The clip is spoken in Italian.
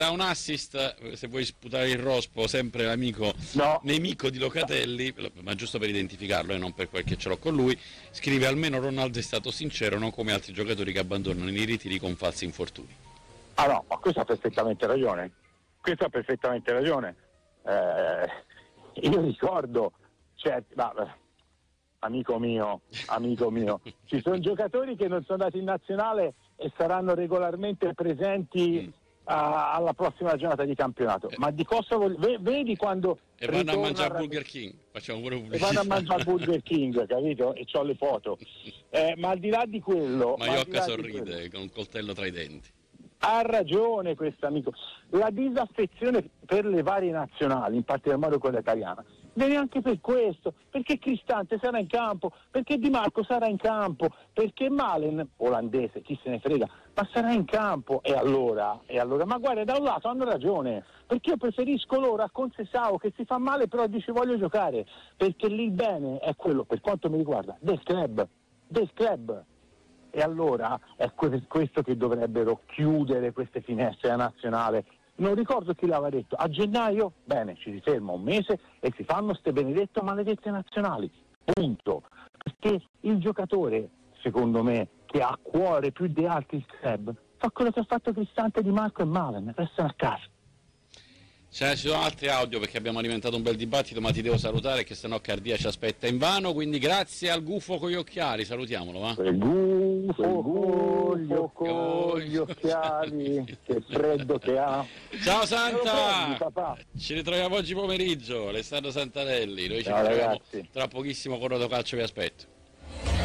un assist, se vuoi sputare il rospo, sempre l'amico nemico di Locatelli, ma giusto per identificarlo e non per quel che ce l'ho con lui, scrive: almeno Ronaldo è stato sincero, non come altri giocatori che abbandonano i ritiri con falsi infortuni. Ah no, ma questo ha perfettamente ragione. Io ricordo, amico mio, ci sono giocatori che non sono andati in nazionale e saranno regolarmente presenti alla prossima giornata di campionato. Ma di cosa vedi quando vanno a mangiare Burger King, facciamo pure pubblicità. E vanno a mangiare Burger King, capito? E c'ho le foto. Ma al di là di quello, Maiocca sorride con un coltello tra i denti. Ha ragione questo amico. La disaffezione per le varie nazionali, in particolar modo quella italiana, viene anche per questo, perché Cristante sarà in campo, perché Di Marco sarà in campo, perché Malen, olandese, chi se ne frega, ma sarà in campo. E allora, ma guarda, da un lato hanno ragione, perché io preferisco loro a Conceição che si fa male però dice voglio giocare, perché lì il bene è quello, per quanto mi riguarda, del club. E allora è questo che dovrebbero chiudere queste finestre a nazionale. Non ricordo chi l'aveva detto, a gennaio, bene, ci si ferma un mese e si fanno ste benedette maledette nazionali, punto. Perché il giocatore, secondo me, che ha a cuore più di altri il club, fa quello che ha fatto Cristante, Di Marco e Malen, restano a casa. Ci sono altri audio perché abbiamo alimentato un bel dibattito, ma ti devo salutare che sennò Cardia ci aspetta invano, quindi grazie al gufo con gli occhiali, salutiamolo, va? Il gufo con gli occhiali, che freddo che ha. Ciao Santa! Ci ritroviamo oggi pomeriggio, Alessandro Santarelli, noi ci ritroviamo tra pochissimo con Rotocalcio, vi aspetto.